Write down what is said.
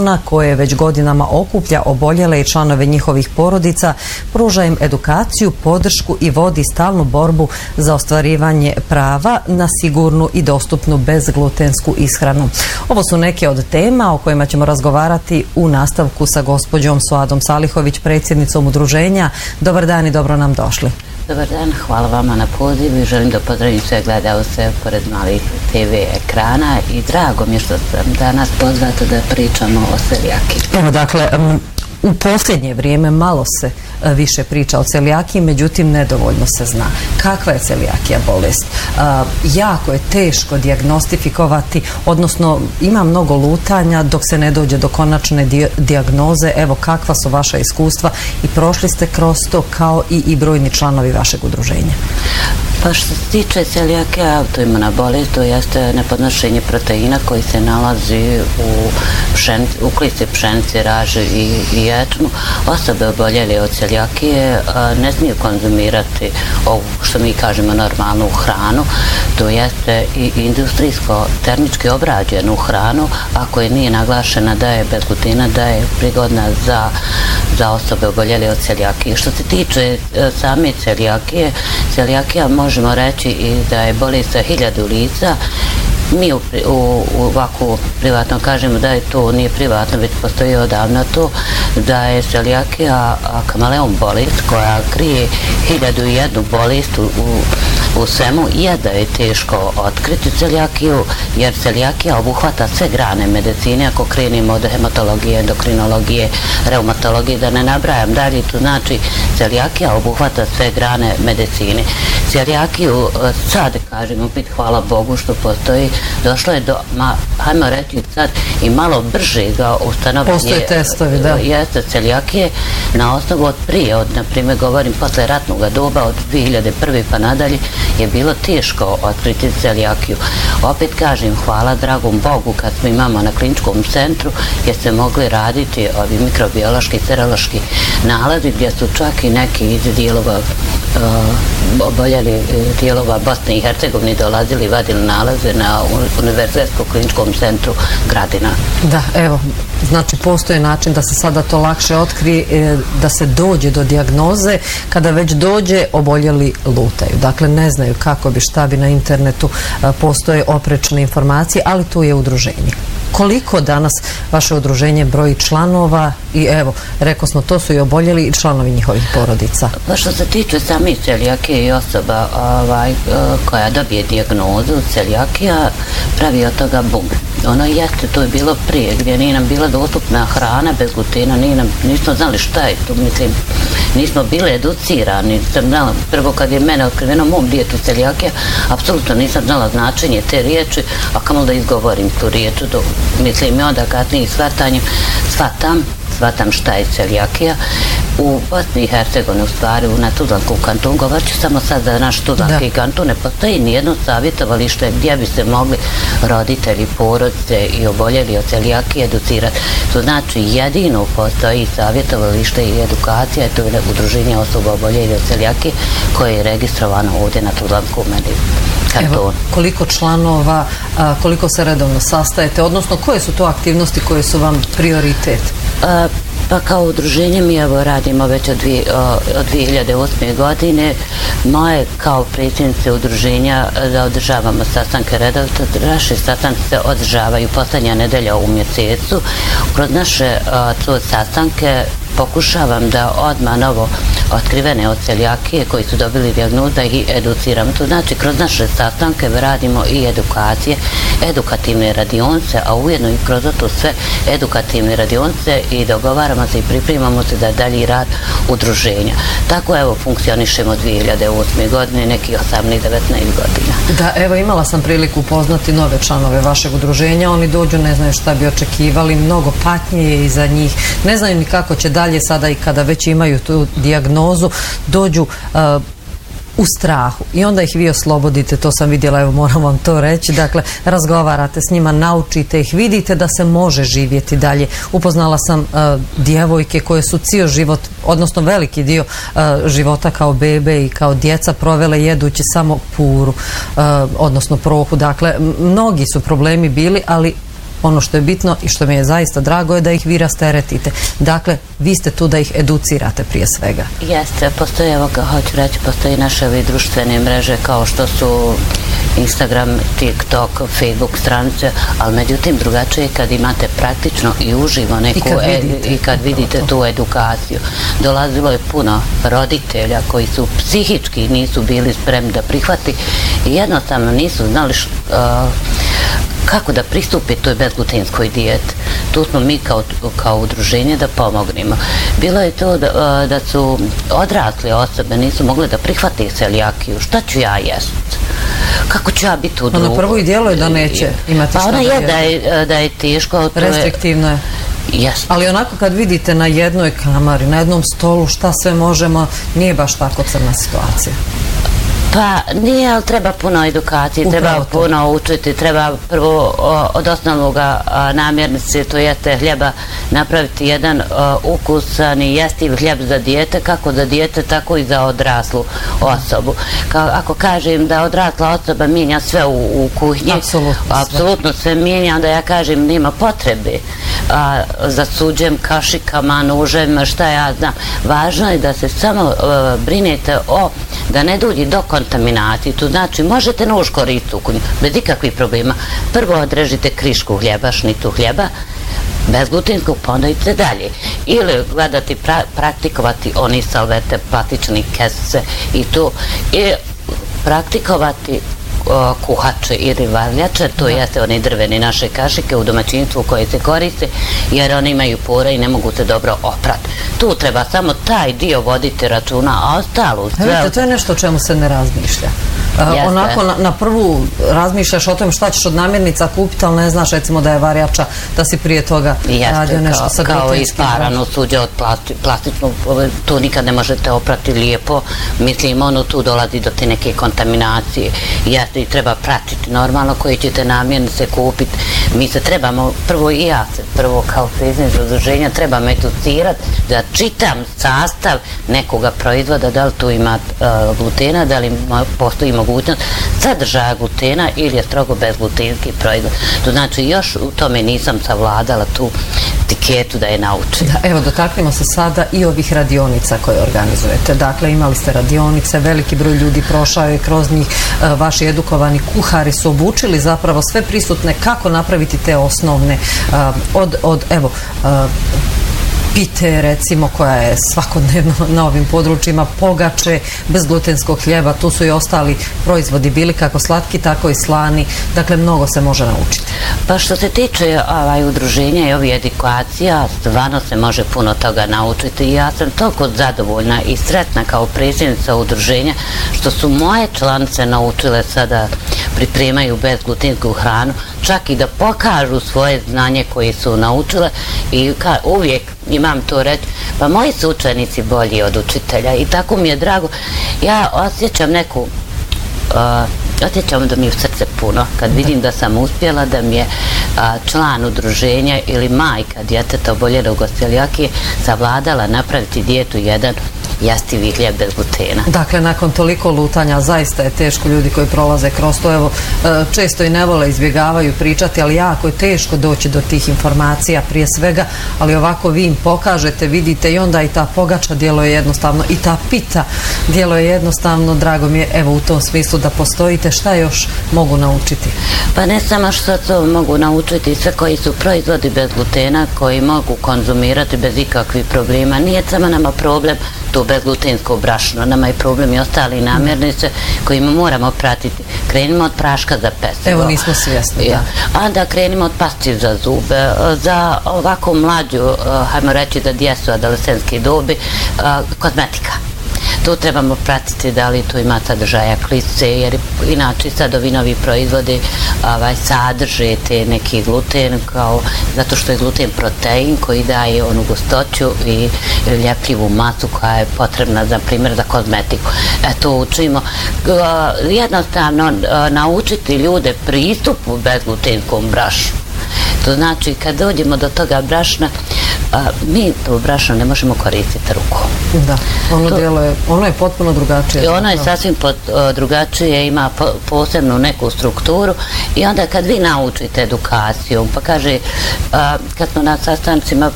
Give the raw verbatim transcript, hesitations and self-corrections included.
plana koje već godinama okuplja oboljele i članove njihovih porodica, pruža im edukaciju, podršku i vodi stalnu borbu za ostvarivanje prava na sigurnu i dostupnu bezglutensku ishranu. Ovo su neke od tema o kojima ćemo razgovarati u nastavku sa gospođom Suadom Salihović, predsjednicom udruženja. Dobar dan i dobro nam došli. Dobar dan, hvala vama na pozivu i želim da pozdravim sve gledalce pored malih te ve ekrana i drago mi je što sam danas pozvata da pričamo o celijakiji. Evo, dakle, u posljednje vrijeme malo se više priča o celijakiji, međutim nedovoljno se zna. Kakva je celijakija bolest? Jako je teško dijagnostifikovati, odnosno ima mnogo lutanja dok se ne dođe do konačne dijagnoze. Evo, kakva su vaša iskustva i prošli ste kroz to kao i, i brojni članovi vašeg udruženja? Pa što se tiče celijakije, autoimuna bolest, to jeste nepodnošenje proteina koji se nalazi u, pšenici, u klici pšenici, raži i, i ječmu. Osobe oboljele od celijakije ne smiju konzumirati ovu, što mi kažemo, normalnu hranu, to jeste i industrijsko termički obrađenu hranu, ako je nije naglašena da je bez glutena, da je prigodna za, za osobe oboljele od celijakije. Što se tiče same celijakije, celijakija možemo reći i da je bolest za hiljadu lica. Mi u, u, u ovako privatno kažemo da je to nije privatno, već postoji odavno to, da je celijakija kameleon bolest koja krije hiljadu i jednu bolest u, u, u svemu i je da je teško otkriti celijakiju, jer celijakija obuhvata sve grane medicine, ako krenimo od hematologije, endokrinologije, reumatologije, da ne nabrajam dalje, to znači celijakija obuhvata sve grane medicine. Celijakiju sad, kažemo, bit hvala Bogu što postoji, došlo je do, ma, hajmo reći sad, i malo brže ga ustanovljenje. Postoje testovi, da. Jeste celijakije na osnovu od prije, od, na primjer, govorim, posle ratnog doba, od dvije hiljade prve pa nadalje, je bilo teško otkriti celijakiju. Opet kažem, hvala dragom Bogu kad smo imamo na kliničkom centru, gdje se mogli raditi ovi mikrobiološki, serološki nalazi, gdje su čak i neki iz dijelova uh, oboljeli dijelova Bosne i Hercegovine dolazili, vadili nalaze na Univerzitetskom kliničkom centru Gradina. Da, evo, znači postoji način da se sada to lakše otkrije, da se dođe do dijagnoze. Kada već dođe, oboljeli lutaju. Dakle, ne znaju kako bi, šta bi, na internetu postoje oprečne informacije, ali tu je udruženje. Koliko danas vaše udruženje broji članova i evo, rekao smo, to su i oboljeli i članovi njihovih porodica? Pa što se tiče sami celijakije i osoba ovaj, koja dobije dijagnozu, celijakija pravi od toga bum. Ono jeste, to je bilo prije, gdje nije nam bila dostupna hrana bez glutena, nije nam, nismo znali šta je to, mislim, nismo bili educirani, sam znala, prvo kad je mene otkriveno mom djetu celijakija, apsolutno nisam znala značenje te riječi, a kamo da izgovorim tu riječu, do, mislim, i onda kasnije shvatanjem, shvatam, shvatam šta je celijakija. U Bosni i Hercegovini, u stvari, na Tuzlanskom kantonu, govorit ću samo sad za naš Tuzlanski kanton, ne postoji nijedno savjetovalište gdje bi se mogli roditelji, porodice i oboljeli od celijakije educirati. To znači jedino postoji savjetovalište i edukacija, to je udruženje osoba oboljeli od celijakije koje je registrovano ovdje na Tuzlanskom kantonu. Evo, koliko članova, a, koliko se redovno sastajete, odnosno koje su to aktivnosti koje su vam prioritet? A, Pa kao udruženje mi evo radimo već od, dvije, od dvije hiljade osme godine. Moje kao predsjednice udruženja da održavamo sastanke redovito. Naše sastanke se održavaju posljednja nedelja u mjesecu. Kroz naše uh, sastanke pokušavam da odmah novo otkrivene od celijakije koji su dobili dijagnozu da ih educiram. To znači kroz naše sastanke radimo i edukacije, edukativne radionice, a ujedno i kroz to sve edukativne radionice i dogovaramo se i pripremamo se da dalji rad udruženja. Tako evo funkcionišemo dvije hiljade osme godine, neki osamnaest devetnaest godina. Da, evo imala sam priliku upoznati nove članove vašeg udruženja, oni dođu, ne znaju šta bi očekivali, mnogo patnje je iza njih, ne znaju ni kako će dalje sada i kada već imaju tu dijagnozu, dođu uh, u strahu i onda ih vi oslobodite, to sam vidjela, evo moram vam to reći, dakle razgovarate s njima, naučite ih, vidite da se može živjeti dalje. Upoznala sam uh, djevojke koje su cijel život, odnosno veliki dio uh, života kao bebe i kao djeca provele jedući samo puru, uh, odnosno prohu, dakle mnogi su problemi bili, ali ono što je bitno i što mi je zaista drago je da ih vi rasteretite. Dakle, vi ste tu da ih educirate prije svega. Jeste, postoje, evo ga hoću reći, postoje naše ove društvene mreže kao što su Instagram, TikTok, Facebook stranice, ali međutim drugačije je kad imate praktično i uživo neku, I kad vidite, i kad vidite tu edukaciju. Dolazilo je puno roditelja koji su psihički nisu bili spremni da prihvati i jednostavno nisu znali š, uh, kako da pristupi toj bezglutenskoj dijeti. Tu smo mi kao, kao udruženje da pomognemo. Bilo je to da, da su odrasle osobe nisu mogle da prihvate celijakiju. Šta ću ja jest? Kako ću ja biti u drugu? Ono prvo i djelo je da neće imati šta pa ona da je da je, da je teško. Restriktivno je. Yes. Ali onako kad vidite na jednoj kamari, na jednom stolu šta sve možemo, nije baš tako crna situacija. Pa nije, ali treba puno edukacije, Upravo treba to. puno učiti, treba prvo o, od osnovnoga a, namirnice, to jeste hljeba, napraviti jedan a, ukusan i jestiv hljeb za dijete, kako za dijete, tako i za odraslu osobu. Ka, ako kažem da odrasla osoba mijenja sve u, u kuhinji, apsolutno, apsolutno sve mijenja, onda ja kažem nema potrebe a, za suđem, kašikama, noževima, šta ja znam. Važno je da se samo a, brinete o, da ne dođe do kontaminacije. To znači možete nož koristiti u kuhinji bez ikakvih problema. Prvo odrežite krišku hljeba, šnitu hljeba, bez glutenskog, pa onda idete dalje. Ili gledati, pra, praktikovati oni salvete, plastične kesice i to. I praktikovati o, kuhače ili varljače, to jeste one drvene naše kašike u domaćinstvu koje se koriste, jer one imaju pore i ne mogu se dobro oprati. Tu treba samo taj dio voditi računa, a ostalo sve... Vidite, to je nešto o čemu se ne razmišlja. Uh, onako na, na prvu razmišljaš o tom šta ćeš od namirnica kupiti, ali ne znaš recimo da je varjača, da si prije toga jeste, radio nešto kao, sa kao glutenskim. isparano suđe od plasti, plastičnog, to nikad ne možete oprati lijepo, mislim ono tu dolazi do te neke kontaminacije. Jeste, i treba pratiti normalno koje ćete namirnice kupiti. Mi se trebamo, prvo i ja se, prvo kao predsjednik udruženja trebamo educirati da čitam sastav nekoga proizvoda, da li tu ima uh, glutena, da li postoji mogućnost sadržaja glutena ili je strogo bezglutenski proizvod. To znači još u tome nisam savladala tu etiketu da je naučim. Da, evo, dotaknimo se sada i ovih radionica koje organizujete. Dakle, imali ste radionice, veliki broj ljudi prošao je kroz njih, uh, vaši edukovani kuhari su obučili zapravo sve prisutne kako napraviti te osnovne uh, od, od, evo, uh, pite recimo koja je svakodnevno na ovim područjima, pogače, bezglutenskog hljeba, tu su i ostali proizvodi bili kako slatki, tako i slani, dakle mnogo se može naučiti. Pa što se tiče ovaj, udruženja i ovih edukacija, stvarno se može puno toga naučiti i ja sam toliko zadovoljna i sretna kao predsjednica udruženja što su moje članice naučile sada pripremaju bezglutensku hranu, čak i da pokažu svoje znanje koje su naučile i ka, uvijek imam to reći, pa moji su učenici bolji od učitelja i tako mi je drago. Ja osjećam neku, uh, osjećam da mi je u srce puno kad vidim da sam uspjela da mi je uh, član udruženja ili majka djeteta oboljelog od celijakije savladala napraviti dijetu jedan jastivi hljeb bez glutena. Dakle, nakon toliko lutanja, zaista je teško ljudi koji prolaze kroz to, evo, često i ne vole, izbjegavaju pričati, ali jako je teško doći do tih informacija prije svega, ali ovako vi im pokažete, vidite i onda i ta pogača djeluje jednostavno, i ta pita djeluje jednostavno, drago mi je, evo, u tom smislu da postojite, šta još mogu naučiti? Pa ne samo što to mogu naučiti, sve koji su proizvodi bez glutena, koji mogu konzumirati bez ikakvih problema, nije samo nama problem to bezglutensko brašno, nama je problem i ostali namirnice kojima moramo pratiti. Krenimo od praška za pesivo. Evo, nismo svjesni, da. Onda krenimo od pasti za zube, za ovako mlađu, hajmo reći da djecu adolescentske dobi, kozmetika. Tu trebamo pratiti da li tu ima sadržaja klice, jer inače sad ovi novi proizvodi ovaj, sadrže te neki gluten, kao, zato što je gluten protein koji daje onu gustoću i ljepljivu masu koja je potrebna, za primjer, za kozmetiku. Eto, učimo jednostavno naučiti ljude pristupu bezglutenskom brašnu. To znači, kad dođemo do toga brašna, A, mi to brašno ne možemo koristiti ruku. Da, ono, djeluje, ono je potpuno drugačije. I ono je sasvim pot, o, drugačije, ima po, posebnu neku strukturu i onda kad vi naučite edukaciju, pa kaže, a, kad smo na sastancima